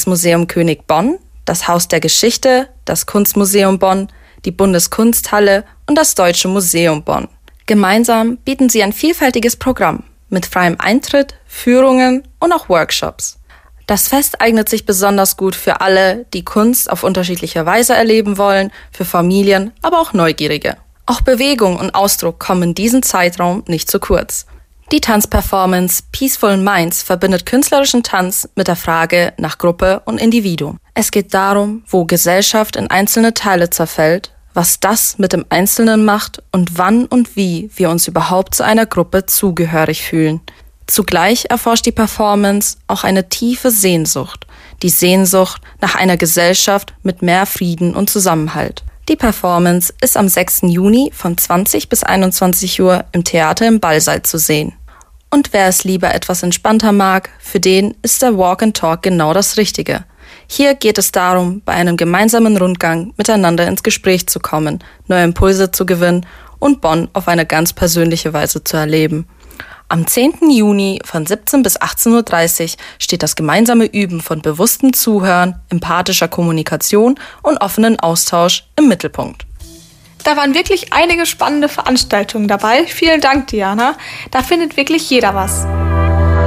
Museum König Bonn, das Haus der Geschichte, das Kunstmuseum Bonn, die Bundeskunsthalle und das Deutsche Museum Bonn. Gemeinsam bieten sie ein vielfältiges Programm mit freiem Eintritt, Führungen und auch Workshops. Das Fest eignet sich besonders gut für alle, die Kunst auf unterschiedliche Weise erleben wollen, für Familien, aber auch Neugierige. Auch Bewegung und Ausdruck kommen in diesem Zeitraum nicht zu kurz. Die Tanzperformance Peaceful Minds verbindet künstlerischen Tanz mit der Frage nach Gruppe und Individuum. Es geht darum, wo Gesellschaft in einzelne Teile zerfällt, was das mit dem Einzelnen macht und wann und wie wir uns überhaupt zu einer Gruppe zugehörig fühlen. Zugleich erforscht die Performance auch eine tiefe Sehnsucht, die Sehnsucht nach einer Gesellschaft mit mehr Frieden und Zusammenhalt. Die Performance ist am 6. Juni von 20 bis 21 Uhr im Theater im Ballsaal zu sehen. Und wer es lieber etwas entspannter mag, für den ist der Walk and Talk genau das Richtige. Hier geht es darum, bei einem gemeinsamen Rundgang miteinander ins Gespräch zu kommen, neue Impulse zu gewinnen und Bonn auf eine ganz persönliche Weise zu erleben. Am 10. Juni von 17 bis 18.30 Uhr steht das gemeinsame Üben von bewusstem Zuhören, empathischer Kommunikation und offenen Austausch im Mittelpunkt. Da waren wirklich einige spannende Veranstaltungen dabei. Vielen Dank, Diana. Da findet wirklich jeder was.